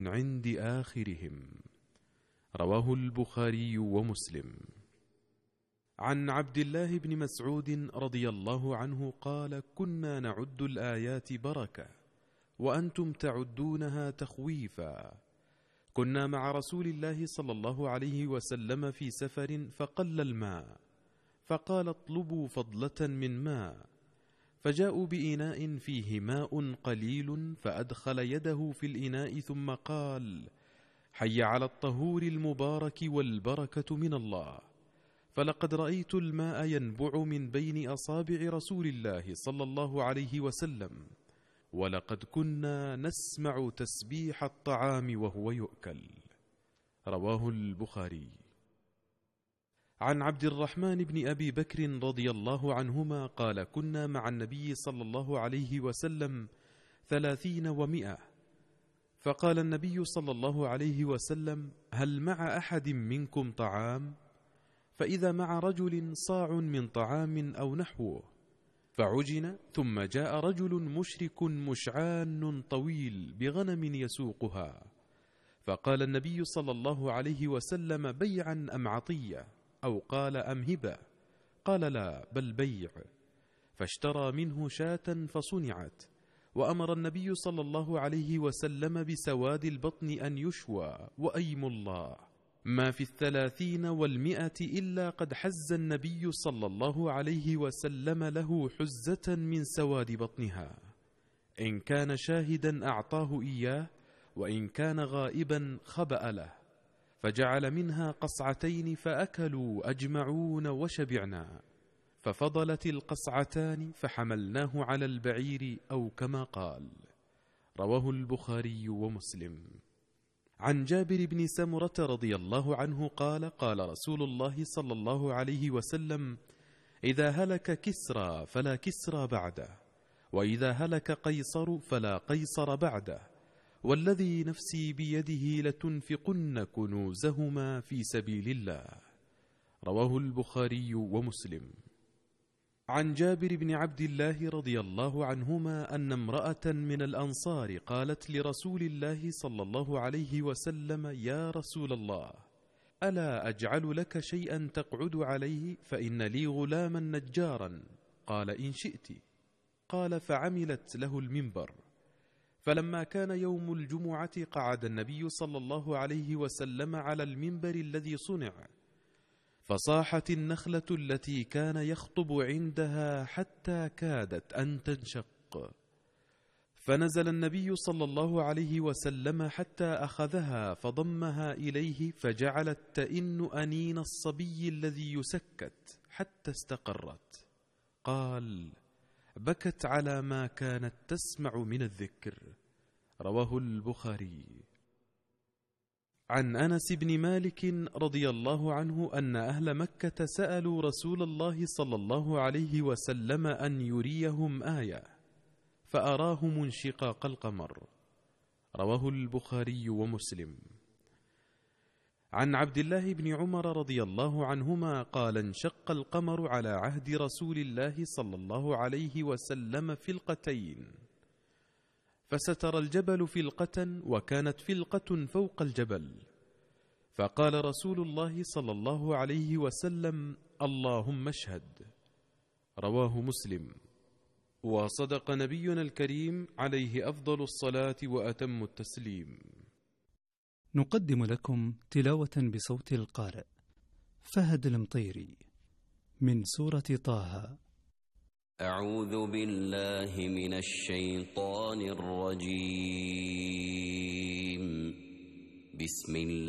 عند آخرهم. رواه البخاري ومسلم. عن عبد الله بن مسعود رضي الله عنه قال: كنا نعد الآيات بركة وأنتم تعدونها تخويفا. كنا مع رسول الله صلى الله عليه وسلم في سفر فقل الماء، فقال: اطلبوا فضلة من ماء. فجاءوا بإناء فيه ماء قليل، فأدخل يده في الإناء ثم قال: حي على الطهور المبارك والبركة من الله. فلقد رأيت الماء ينبع من بين أصابع رسول الله صلى الله عليه وسلم، ولقد كنا نسمع تسبيح الطعام وهو يؤكل. رواه البخاري. عن عبد الرحمن بن أبي بكر رضي الله عنهما قال: كنا مع النبي صلى الله عليه وسلم 30 و100، فقال النبي صلى الله عليه وسلم: هل مع أحد منكم طعام؟ فإذا مع رجل صاع من طعام أو نحوه، فعجن، ثم جاء رجل مشرك مشعان طويل بغنم يسوقها، فقال النبي صلى الله عليه وسلم: بيعا أم عطية؟ أو قال: أم هبة؟ قال: لا، بل بيع. فاشترى منه شاة فصنعت، وأمر النبي صلى الله عليه وسلم بسواد البطن أن يشوى. وأيم الله ما في 30 و100 إلا قد حز النبي صلى الله عليه وسلم له حزة من سواد بطنها، إن كان شاهدا أعطاه إياه، وإن كان غائبا خبأ له. فجعل منها قصعتين فأكلوا أجمعون وشبعنا، ففضلت القصعتان فحملناه على البعير، أو كما قال. رواه البخاري ومسلم. عن جابر بن سمرة رضي الله عنه قال: قال رسول الله صلى الله عليه وسلم: إذا هلك كسرى فلا كسرى بعده، وإذا هلك قيصر فلا قيصر بعده، والذي نفسي بيده لتنفقن كنوزهما في سبيل الله. رواه البخاري ومسلم. عن جابر بن عبد الله رضي الله عنهما أن امرأة من الأنصار قالت لرسول الله صلى الله عليه وسلم: يا رسول الله، ألا أجعل لك شيئا تقعد عليه؟ فإن لي غلاما نجارا. قال: إن شئت. قال: فعملت له المنبر. فلما كان يوم الجمعة قعد النبي صلى الله عليه وسلم على المنبر الذي صنع، فصاحت النخلة التي كان يخطب عندها حتى كادت أن تنشق، فنزل النبي صلى الله عليه وسلم حتى أخذها فضمها إليه، فجعلت تئن أنين الصبي الذي يسكت حتى استقرت. قال: بكت على ما كانت تسمع من الذكر. رواه البخاري. عن أنس بن مالك رضي الله عنه أن أهل مكة سألوا رسول الله صلى الله عليه وسلم أن يريهم آية، فأراهم انشقاق القمر. رواه البخاري ومسلم. عن عبد الله بن عمر رضي الله عنهما قال: انشق القمر على عهد رسول الله صلى الله عليه وسلم فلقتين، فستر الجبل فلقة، وكانت فلقة فوق الجبل، فقال رسول الله صلى الله عليه وسلم: اللهم اشهد. رواه مسلم. وصدق نبينا الكريم عليه أفضل الصلاة وأتم التسليم. نقدم لكم تلاوة بصوت القارئ فهد المطيري من سورة طه. أعوذ بالله من الشيطان الرجيم. بسم الله